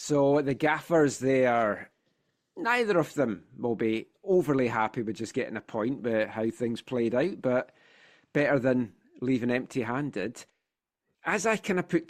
So the gaffers there, neither of them will be overly happy with just getting a point with how things played out, but better than leaving empty-handed. As I kind of put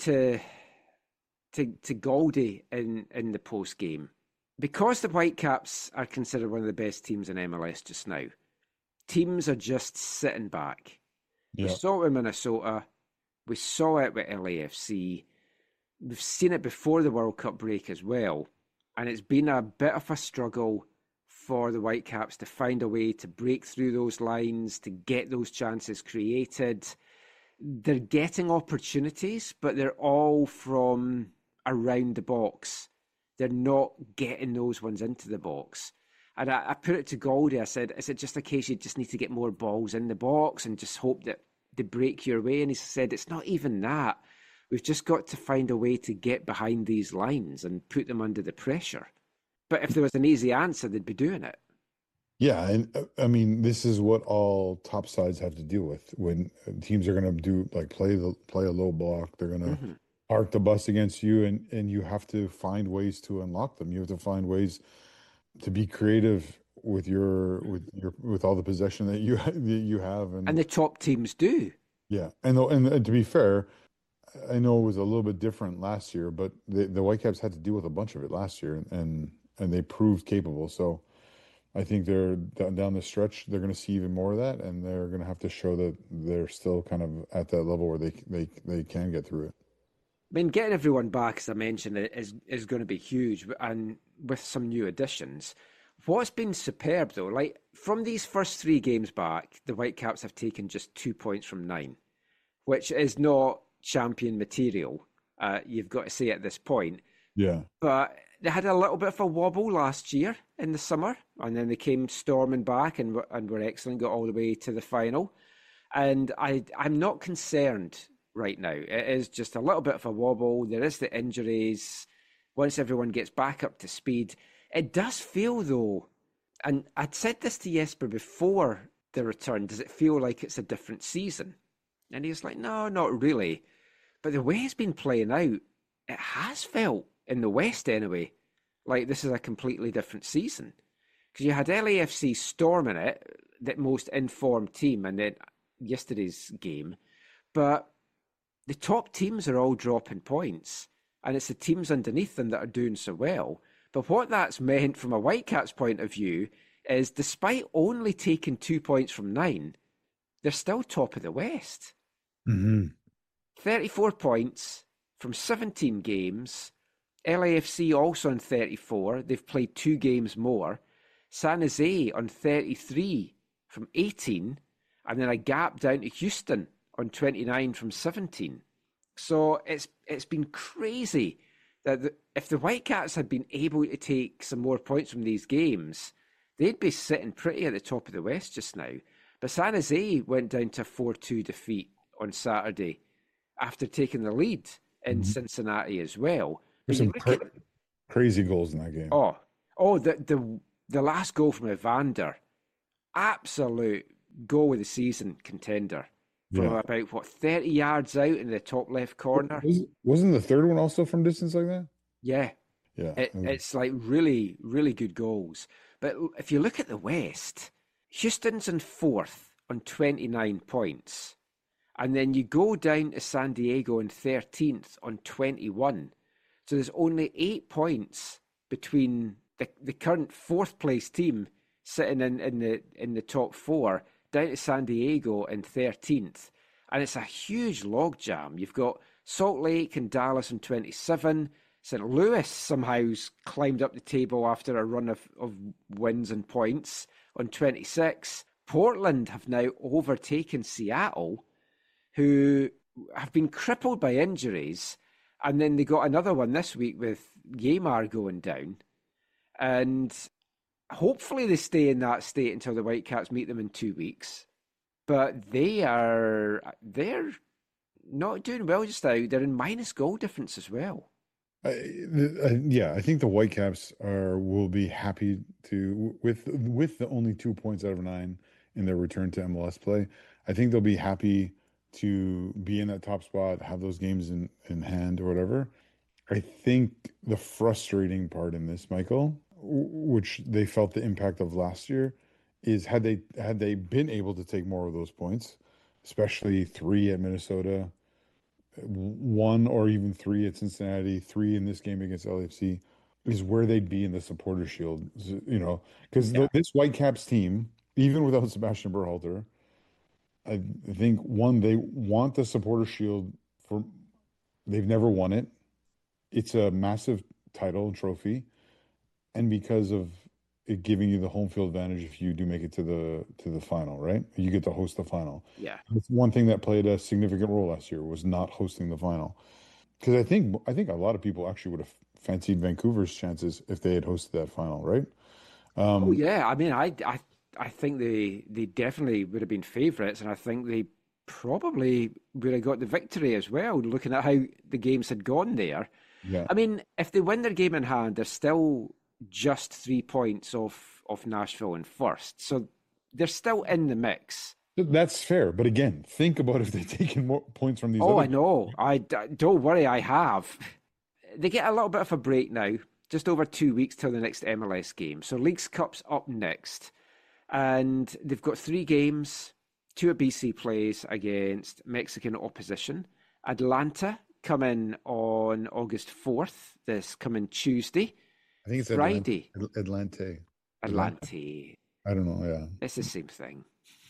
to Goldie in the post game, because the Whitecaps are considered one of the best teams in MLS just now, teams are just sitting back. We Yeah. saw it with Minnesota, we saw it with LAFC, we've seen it before the World Cup break as well, and it's been a bit of a struggle for the Whitecaps to find a way to break through those lines, to get those chances created. They're getting opportunities, but they're all from around the box. They're not getting those ones into the box. And I put it to Goldie, I said, is it just a case you just need to get more balls in the box and just hope that they break your way? And he said, it's not even that. We've just got to find a way to get behind these lines and put them under the pressure. But if there was an easy answer, they'd be doing it. Yeah, and I mean, this is what all top sides have to deal with when teams are going to do like play a low block. They're going to Mm-hmm. park the bus against you, and you have to find ways to unlock them. You have to find ways to be creative with all the possession that you that you have, And and the top teams do. yeah, and to be fair, I know it was a little bit different last year, but the Whitecaps had to deal with a bunch of it last year, and they proved capable. So. I think they're down the stretch. They're going to see even more of that, and they're going to have to show that they're still kind of at that level where they can get through it. I mean, getting everyone back, as I mentioned, is going to be huge, and with some new additions. What's been superb, though, like from these first three games back, the Whitecaps have taken just 2 points from 9, which is not champion material. You've got to say at this point. Yeah, But they had a little bit of a wobble last year in the summer, and then they came storming back and were excellent, got all the way to the final. And I'm not concerned right now. It is just a little bit of a wobble. There is the injuries. Once everyone gets back up to speed, it does feel though, and I'd said this to Jesper before the return, does it feel like it's a different season? And he was like, no, not really. But the way it's been playing out, it has felt, in the West anyway, like this is a completely different season. Because you had LAFC storming it, that most informed team, and then yesterday's game. But the top teams are all dropping points, and it's the teams underneath them that are doing so well. But what that's meant from a Whitecaps point of view is despite only taking 2 points from 9, they're still top of the West. hmm 34 points from 17 games. LAFC also on 34. They've played 2 games more. San Jose on 33 from 18. And then a gap down to Houston on 29 from 17. So it's been crazy that if the Whitecaps had been able to take some more points from these games, they'd be sitting pretty at the top of the West just now. But San Jose went down to a 4-2 defeat on Saturday after taking the lead in Cincinnati as well. But there's you some look at crazy goals in that game. the last goal from Evander, absolute goal of the season contender from Yeah, about 30 yards out in the top left corner. wasn't the third one also from distance like that? Yeah, Yeah, it's like really, really good goals. But if you look at the West, Houston's in fourth on 29 points. And then you go down to San Diego in 13th on 21. So there's only 8 points between the current fourth place team sitting in the top four down to San Diego in 13th. And it's a huge logjam. You've got Salt Lake and Dallas on 27. St. Louis somehow's climbed up the table after a run of wins and points on 26. Portland have now overtaken Seattle, who have been crippled by injuries. And then they got another one this week with Yamar going down. And hopefully they stay in that state until the Whitecaps meet them in 2 weeks. But they're not doing well just now. They're in minus goal difference as well. yeah, I think the Whitecaps will be happy to with the only 2 points out of 9 in their return to MLS play. I think they'll be happy to be in that top spot, have those games in hand or whatever. I think the frustrating part in this, Michael, which they felt the impact of last year, is had they been able to take more of those points, especially three at Minnesota, one or even three at Cincinnati, three in this game against LAFC, is where they'd be in the Supporter Shield. Because Yeah. this Whitecaps team, even without Sebastian Berhalter, I think one, they want the Supporter Shield for they've never won it. It's a massive title and trophy, and because of it giving you the home field advantage if you do make it to the final, right? You get to host the final. Yeah. That's one thing that played a significant role last year was not hosting the final. Because I think a lot of people actually would have fancied Vancouver's chances if they had hosted that final, right? Oh Um, yeah, I mean, I think they definitely would have been favourites, and I think they probably would have got the victory as well. Looking at how the games had gone there, yeah, I mean, if they win their game in hand, they're still just 3 points off Nashville in first, so they're still in the mix. that's fair. But again, think about if they'd taken more points from these Oh, other I games. know. Don't worry, I have. They get a little bit of a break now, just over 2 weeks till the next MLS game. So Leagues Cup's up next. And they've got 3 games. Two at BC plays against Mexican opposition. Atlanta come in on August 4th, this coming Tuesday. I think it's Friday, Atlante. Atlanta. Atlante. I don't know. Yeah, It's the same thing.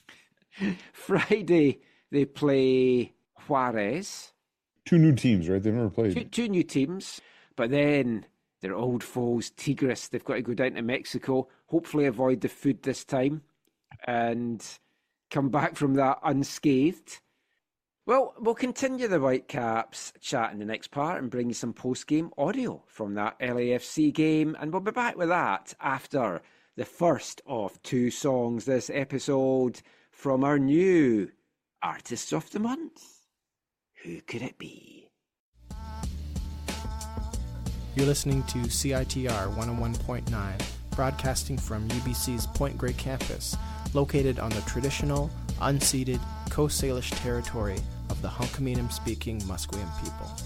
Friday, they play Juarez. two new teams, right? They've never Two, played. two new teams, but then their old foes, Tigres, they've got to go down to Mexico, hopefully avoid the food this time, and come back from that unscathed. Well, we'll continue the Whitecaps chat in the next part and bring you some post-game audio from that LAFC game, and we'll be back with that after the first of 2 songs this episode from our new Artists of the Month. Who could it be? You're listening to CITR 101.9, broadcasting from UBC's Point Grey campus, located on the traditional, unceded Coast Salish territory of the Hunkaminam-speaking Musqueam people.